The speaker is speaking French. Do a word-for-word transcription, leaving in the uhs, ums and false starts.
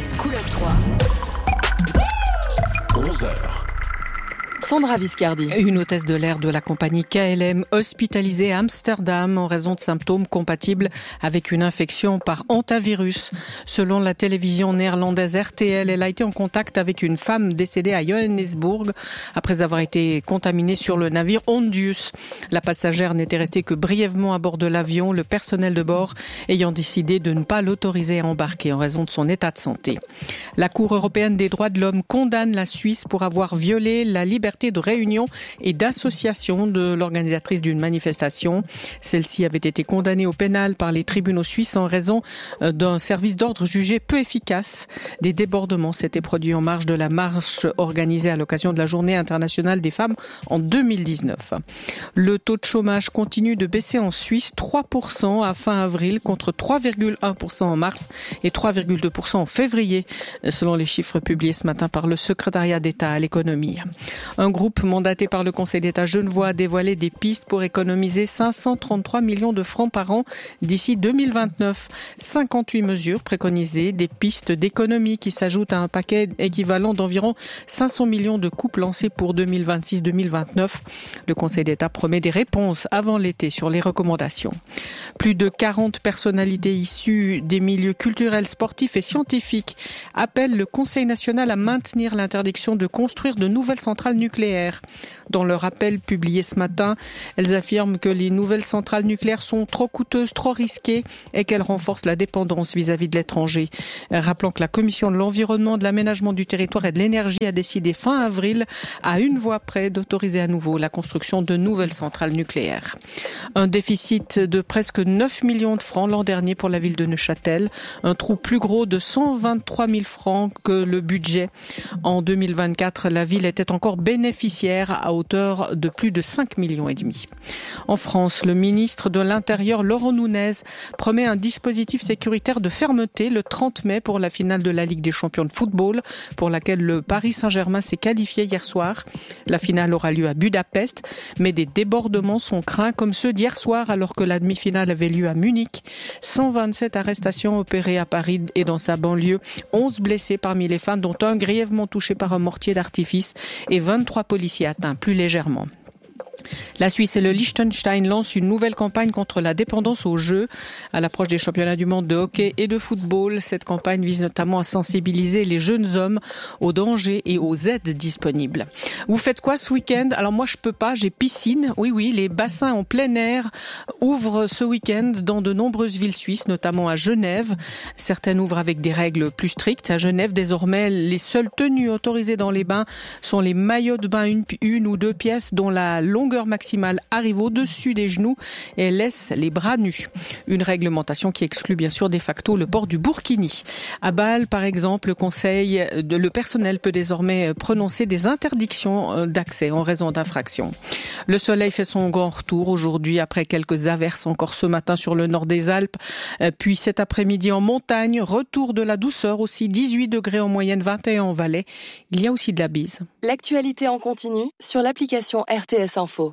Plus couleur trois. onze heures. Sandra Viscardi. Une hôtesse de l'air de la compagnie K L M hospitalisée à Amsterdam en raison de symptômes compatibles avec une infection par hantavirus. Selon la télévision néerlandaise R T L, elle a été en contact avec une femme décédée à Johannesburg après avoir été contaminée sur le navire Hondius. La passagère n'était restée que brièvement à bord de l'avion, le personnel de bord ayant décidé de ne pas l'autoriser à embarquer en raison de son état de santé. La Cour européenne des droits de l'homme condamne la Suisse pour avoir violé la liberté de réunion et d'association de l'organisatrice d'une manifestation. Celle-ci avait été condamnée au pénal par les tribunaux suisses en raison d'un service d'ordre jugé peu efficace. Des débordements s'étaient produits en marge de la marche organisée à l'occasion de la Journée internationale des femmes en deux mille dix-neuf. Le taux de chômage continue de baisser en Suisse, trois pour cent à fin avril contre trois virgule un pour cent en mars et trois virgule deux pour cent en février, selon les chiffres publiés ce matin par le secrétariat d'État à l'économie. Un groupe mandaté par le Conseil d'État genevois a dévoilé des pistes pour économiser cinq cent trente-trois millions de francs par an d'ici deux mille vingt-neuf. cinquante-huit mesures préconisées, des pistes d'économie qui s'ajoutent à un paquet équivalent d'environ cinq cents millions de coupes lancés pour deux mille vingt-six deux mille vingt-neuf. Le Conseil d'État promet des réponses avant l'été sur les recommandations. Plus de quarante personnalités issues des milieux culturels, sportifs et scientifiques appellent le Conseil national à maintenir l'interdiction de construire de nouvelles centrales nucléaires. Dans leur appel publié ce matin, elles affirment que les nouvelles centrales nucléaires sont trop coûteuses, trop risquées et qu'elles renforcent la dépendance vis-à-vis de l'étranger. Rappelant que la Commission de l'environnement, de l'aménagement du territoire et de l'énergie a décidé fin avril, à une voix près, d'autoriser à nouveau la construction de nouvelles centrales nucléaires. Un déficit de presque neuf millions de francs l'an dernier pour la ville de Neuchâtel, un trou plus gros de cent vingt-trois mille francs que le budget. En deux mille vingt-quatre, la ville était encore bénéficiaire à hauteur de plus de cinq millions et demi. En France, le ministre de l'Intérieur, Laurent Nunez, promet un dispositif sécuritaire de fermeté le trente mai pour la finale de la Ligue des champions de football, pour laquelle le Paris Saint-Germain s'est qualifié hier soir. La finale aura lieu à Budapest, mais des débordements sont craints comme ceux d'hier soir alors que la demi-finale avait lieu à Munich. cent vingt-sept arrestations opérées à Paris et dans sa banlieue, onze blessés parmi les fans, dont un grièvement touché par un mortier d'artifice et vingt-trois policiers atteints plus légèrement. La Suisse et le Liechtenstein lancent une nouvelle campagne contre la dépendance aux jeux. À l'approche des championnats du monde de hockey et de football, cette campagne vise notamment à sensibiliser les jeunes hommes aux dangers et aux aides disponibles. Vous faites quoi ce week-end? Alors moi je peux pas, j'ai piscine. Oui oui, les bassins en plein air ouvrent ce week-end dans de nombreuses villes suisses, notamment à Genève. Certaines ouvrent avec des règles plus strictes. À Genève, désormais, les seules tenues autorisées dans les bains sont les maillots de bain une, une ou deux pièces dont la longueur maximale arrive au-dessus des genoux et laisse les bras nus. Une réglementation qui exclut bien sûr de facto le port du burkini. À Bâle, par exemple, le conseil de le personnel peut désormais prononcer des interdictions d'accès en raison d'infractions. Le soleil fait son grand retour aujourd'hui après quelques averses encore ce matin sur le nord des Alpes, puis cet après-midi en montagne, retour de la douceur aussi, dix-huit degrés en moyenne, vingt et un en Valais. Il y a aussi de la bise. L'actualité en continu sur l'application R T S Info.